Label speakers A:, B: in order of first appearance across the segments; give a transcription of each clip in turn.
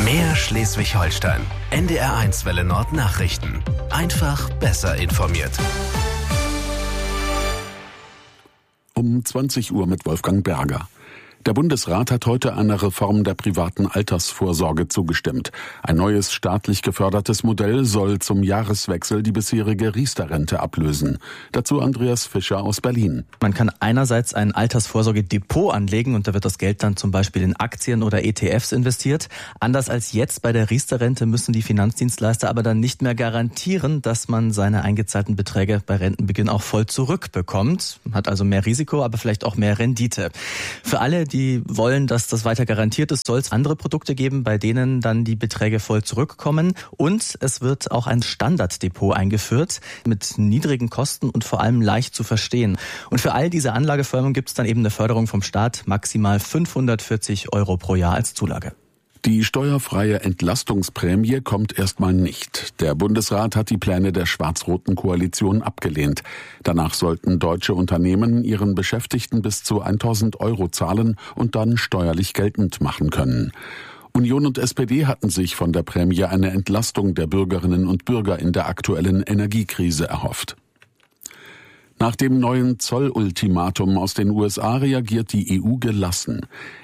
A: Mehr Schleswig-Holstein. NDR1 Welle Nord Nachrichten. Einfach besser informiert.
B: Um 20 Uhr mit Wolfgang Berger. Der Bundesrat hat heute einer Reform der privaten Altersvorsorge zugestimmt. Ein neues staatlich gefördertes Modell soll zum Jahreswechsel die bisherige Riester-Rente ablösen. Dazu Andreas Fischer aus Berlin.
C: Man kann einerseits ein Altersvorsorgedepot anlegen und da wird das Geld dann zum Beispiel in Aktien oder ETFs investiert. Anders als jetzt bei der Riester-Rente müssen die Finanzdienstleister aber dann nicht mehr garantieren, dass man seine eingezahlten Beträge bei Rentenbeginn auch voll zurückbekommt. Man hat also mehr Risiko, aber vielleicht auch mehr Rendite. Für alle, die wollen, dass das weiter garantiert ist, soll es andere Produkte geben, bei denen dann die Beträge voll zurückkommen. Und es wird auch ein Standarddepot eingeführt mit niedrigen Kosten und vor allem leicht zu verstehen. Und für all diese Anlageformen gibt es dann eben eine Förderung vom Staat, maximal 540 € pro Jahr als Zulage.
B: Die steuerfreie Entlastungsprämie kommt erstmal nicht. Der Bundesrat hat die Pläne der schwarz-roten Koalition abgelehnt. Danach sollten deutsche Unternehmen ihren Beschäftigten bis zu 1.000 € zahlen und dann steuerlich geltend machen können. Union und SPD hatten sich von der Prämie eine Entlastung der Bürgerinnen und Bürger in der aktuellen Energiekrise erhofft. Nach dem neuen Zollultimatum aus den USA reagiert die EU gelassen.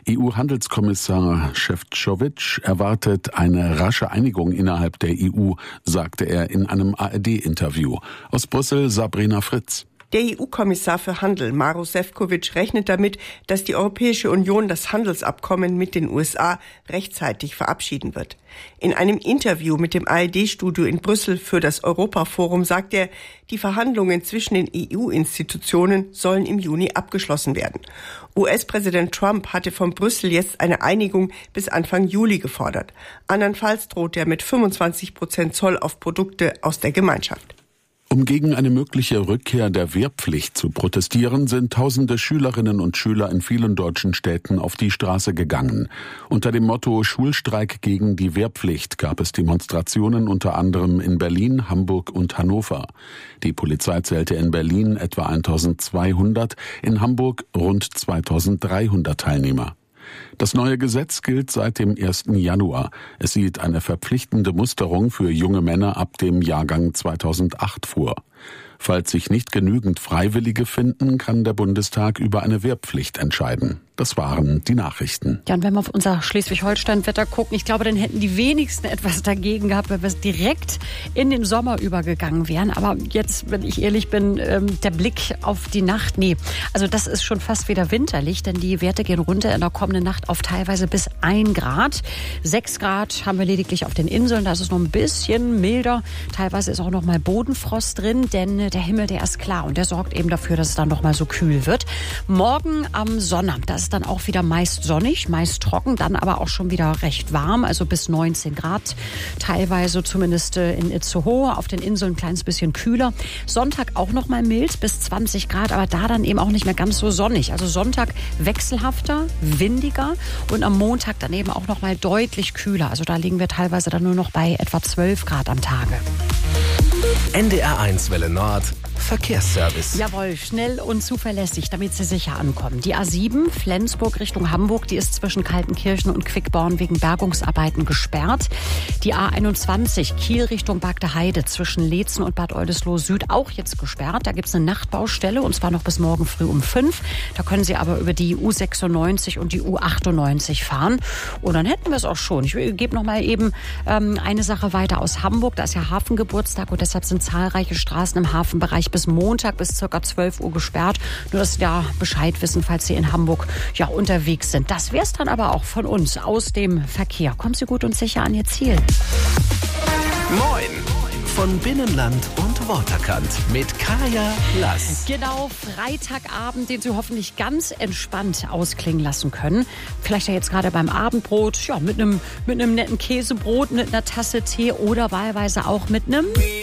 B: EU-Handelskommissar Šefčovič erwartet eine rasche Einigung innerhalb der EU, sagte er in einem ARD-Interview. Aus Brüssel Sabrina Fritz.
D: Der EU-Kommissar für Handel, Maroš Šefčovič, rechnet damit, dass die Europäische Union das Handelsabkommen mit den USA rechtzeitig verabschieden wird. In einem Interview mit dem ARD-Studio in Brüssel für das Europaforum sagt er, die Verhandlungen zwischen den EU-Institutionen sollen im Juni abgeschlossen werden. US-Präsident Trump hatte von Brüssel jetzt eine Einigung bis Anfang Juli gefordert. Andernfalls droht er mit 25% Zoll auf Produkte aus der Gemeinschaft.
B: Um gegen eine mögliche Rückkehr der Wehrpflicht zu protestieren, sind tausende Schülerinnen und Schüler in vielen deutschen Städten auf die Straße gegangen. Unter dem Motto Schulstreik gegen die Wehrpflicht gab es Demonstrationen unter anderem in Berlin, Hamburg und Hannover. Die Polizei zählte in Berlin etwa 1.200, in Hamburg rund 2.300 Teilnehmer. Das neue Gesetz gilt seit dem 1. Januar. Es sieht eine verpflichtende Musterung für junge Männer ab dem Jahrgang 2008 vor. Falls sich nicht genügend Freiwillige finden, kann der Bundestag über eine Wehrpflicht entscheiden. Das waren die Nachrichten.
E: Ja, und wenn wir auf unser Schleswig-Holstein-Wetter gucken, ich glaube, dann hätten die wenigsten etwas dagegen gehabt, wenn wir direkt in den Sommer übergegangen wären. Aber jetzt, wenn ich ehrlich bin, der Blick auf die Nacht, also das ist schon fast wieder winterlich, denn die Werte gehen runter in der kommenden Nacht auf teilweise bis 1 Grad. 6 Grad haben wir lediglich auf den Inseln, da ist es noch ein bisschen milder. Teilweise ist auch noch mal Bodenfrost drin, denn der Himmel, der ist klar und der sorgt eben dafür, dass es dann noch mal so kühl wird. Morgen am Sonnabend, da ist dann auch wieder meist sonnig, meist trocken, dann aber auch schon wieder recht warm, also bis 19 Grad. Teilweise zumindest in Itzehoe, auf den Inseln ein kleines bisschen kühler. Sonntag auch noch mal mild, bis 20 Grad, aber da dann eben auch nicht mehr ganz so sonnig. Also Sonntag wechselhafter, windiger und am Montag dann eben auch noch mal deutlich kühler. Also da liegen wir teilweise dann nur noch bei etwa 12 Grad am Tage.
A: NDR1 Welle Nord Verkehrsservice.
E: Jawohl, schnell und zuverlässig, damit Sie sicher ankommen. Die A7 Flensburg Richtung Hamburg, die ist zwischen Kaltenkirchen und Quickborn wegen Bergungsarbeiten gesperrt. Die A21 Kiel Richtung Bagdeheide zwischen Leetzen und Bad Oldesloe Süd auch jetzt gesperrt. Da gibt es eine Nachtbaustelle und zwar noch bis morgen früh um 5. Da können Sie aber über die U96 und die U98 fahren. Und dann hätten wir es auch schon. Ich gebe noch mal eben eine Sache weiter aus Hamburg. Da ist ja Hafengeburtstag und deshalb sind zahlreiche Straßen im Hafenbereich bis Montag bis ca. 12 Uhr gesperrt. Nur, dass Sie da Bescheid wissen, falls Sie in Hamburg unterwegs sind. Das wär's dann aber auch von uns aus dem Verkehr. Kommen Sie gut und sicher an Ihr Ziel.
A: Moin! Von Binnenland und Waterkant mit Kaya Lass.
E: Genau, Freitagabend, den Sie hoffentlich ganz entspannt ausklingen lassen können. Vielleicht ja jetzt gerade beim Abendbrot, mit einem netten Käsebrot, mit einer Tasse Tee oder wahlweise auch mit einem